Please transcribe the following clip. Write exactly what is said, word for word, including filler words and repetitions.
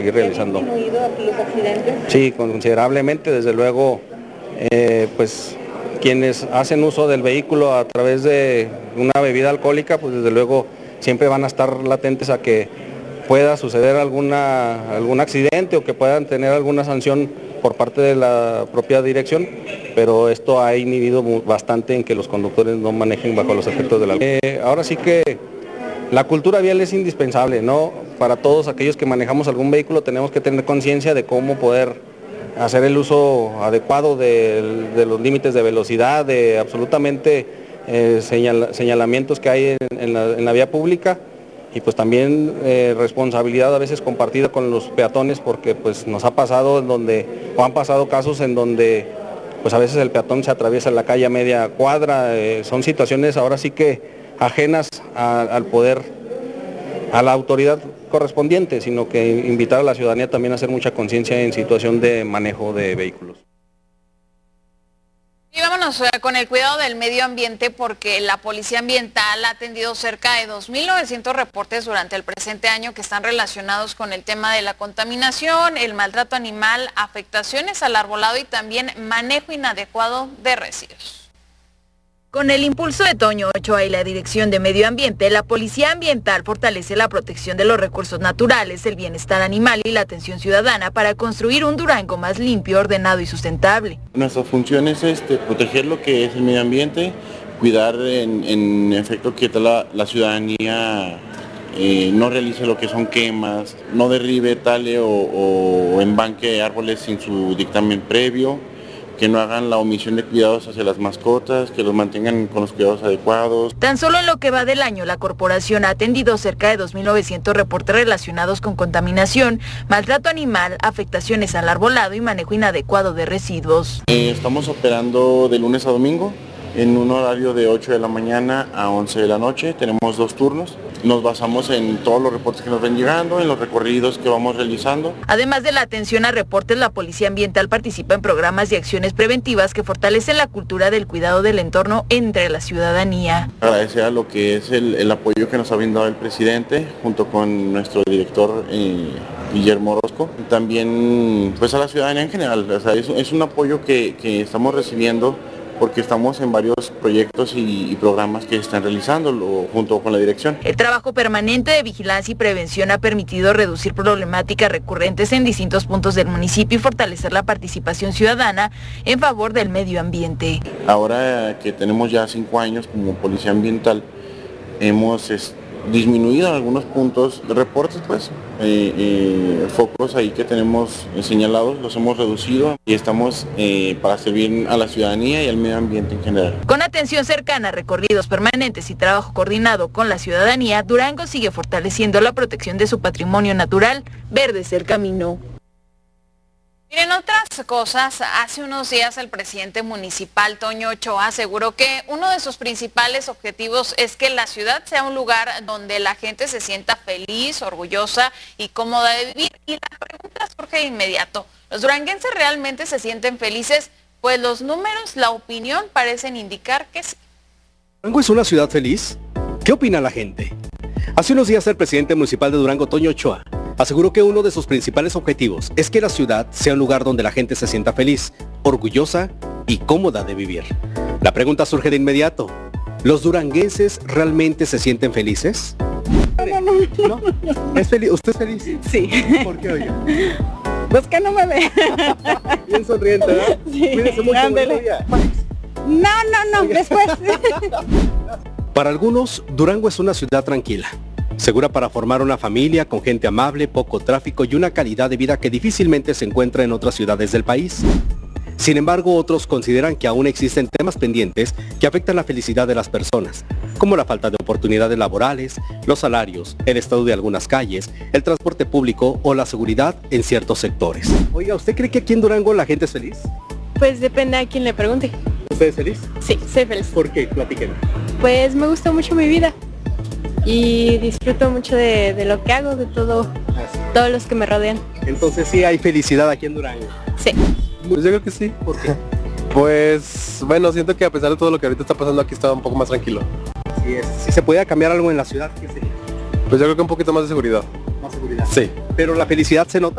seguir realizando. ¿Han disminuido los accidentes? Sí, considerablemente, desde luego, eh, pues quienes hacen uso del vehículo a través de una bebida alcohólica, pues desde luego siempre van a estar latentes a que pueda suceder alguna, algún accidente o que puedan tener alguna sanción por parte de la propia dirección, pero esto ha inhibido bastante en que los conductores no manejen bajo los efectos del alcohol. Eh, ahora sí que la cultura vial es indispensable, ¿no? Para todos aquellos que manejamos algún vehículo tenemos que tener conciencia de cómo poder hacer el uso adecuado de, de los límites de velocidad, de absolutamente eh, señal, señalamientos que hay en, en, la, en la vía pública, y pues también eh, responsabilidad a veces compartida con los peatones, porque pues nos ha pasado en donde, o han pasado casos en donde pues a veces el peatón se atraviesa la calle a media cuadra, eh, son situaciones ahora sí que ajenas a, al poder, a la autoridad correspondiente, sino que invitar a la ciudadanía también a hacer mucha conciencia en situación de manejo de vehículos. Y vámonos con el cuidado del medio ambiente, porque la Policía Ambiental ha atendido cerca de dos mil novecientos reportes durante el presente año que están relacionados con el tema de la contaminación, el maltrato animal, afectaciones al arbolado y también manejo inadecuado de residuos. Con el impulso de Toño Ochoa y la Dirección de Medio Ambiente, la Policía Ambiental fortalece la protección de los recursos naturales, el bienestar animal y la atención ciudadana para construir un Durango más limpio, ordenado y sustentable. Nuestra función es este, proteger lo que es el medio ambiente, cuidar en, en efecto que la, la ciudadanía eh, no realice lo que son quemas, no derribe, tale o, o embanque árboles sin su dictamen previo, que no hagan la omisión de cuidados hacia las mascotas, que los mantengan con los cuidados adecuados. Tan solo en lo que va del año, la corporación ha atendido cerca de dos mil novecientos reportes relacionados con contaminación, maltrato animal, afectaciones al arbolado y manejo inadecuado de residuos. Eh, estamos operando de lunes a domingo en un horario de ocho de la mañana a once de la noche, tenemos dos turnos. Nos basamos en todos los reportes que nos ven llegando, en los recorridos que vamos realizando. Además de la atención a reportes, la Policía Ambiental participa en programas y acciones preventivas que fortalecen la cultura del cuidado del entorno entre la ciudadanía. Agradecer a lo que es el, el apoyo que nos ha brindado el presidente, junto con nuestro director eh, Guillermo Orozco. También pues a la ciudadanía en general, o sea, es, es un apoyo que, que estamos recibiendo, porque estamos en varios proyectos y, y programas que están realizando lo, junto con la dirección. El trabajo permanente de vigilancia y prevención ha permitido reducir problemáticas recurrentes en distintos puntos del municipio y fortalecer la participación ciudadana en favor del medio ambiente. Ahora que tenemos ya cinco años como Policía Ambiental, hemos es, disminuido en algunos puntos de reportes, pues, eh, eh, focos ahí que tenemos eh, señalados, los hemos reducido y estamos eh, para servir a la ciudadanía y al medio ambiente en general. Con atención cercana, recorridos permanentes y trabajo coordinado con la ciudadanía, Durango sigue fortaleciendo la protección de su patrimonio natural. Verde es el camino. Miren, otras cosas, hace unos días el presidente municipal Toño Ochoa aseguró que uno de sus principales objetivos es que la ciudad sea un lugar donde la gente se sienta feliz, orgullosa y cómoda de vivir. Y la pregunta surge de inmediato, ¿los duranguenses realmente se sienten felices? Pues los números, la opinión parecen indicar que sí. ¿Durango es una ciudad feliz? ¿Qué opina la gente? Hace unos días el presidente municipal de Durango, Toño Ochoa, aseguró que uno de sus principales objetivos es que la ciudad sea un lugar donde la gente se sienta feliz, orgullosa y cómoda de vivir. La pregunta surge de inmediato, ¿los duranguenses realmente se sienten felices? No, no, no. ¿No? ¿Es feliz? ¿Usted es feliz? Sí. ¿Por qué, oiga? Pues que no me ve. Bien sonriente, ¿verdad? Sí, cuídese mucho, ándele. No, no, no, después. Para algunos, Durango es una ciudad tranquila, segura para formar una familia con gente amable, poco tráfico y una calidad de vida que difícilmente se encuentra en otras ciudades del país. Sin embargo, otros consideran que aún existen temas pendientes que afectan la felicidad de las personas, como la falta de oportunidades laborales, los salarios, el estado de algunas calles, el transporte público o la seguridad en ciertos sectores. Oiga, ¿usted cree que aquí en Durango la gente es feliz? Pues depende a quien le pregunte. ¿Usted es feliz? Sí, soy feliz. ¿Por qué? Platíquenme. Pues me gusta mucho mi vida y disfruto mucho de, de lo que hago, de todo, todos los que me rodean. Entonces sí hay felicidad aquí en Durango. Sí. Pues yo creo que sí. ¿Por qué? Pues bueno, siento que a pesar de todo lo que ahorita está pasando aquí está un poco más tranquilo. Si, es, si se pudiera cambiar algo en la ciudad, ¿qué sería? Pues yo creo que un poquito más de seguridad. Más seguridad. Sí. Pero la felicidad se nota.